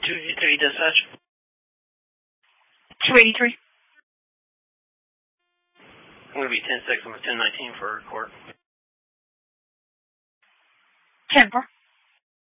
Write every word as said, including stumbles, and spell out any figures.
two eighty-three dispatch. two eighty-three. I'm going to be ten six. I'm at ten nineteen for court. ten four.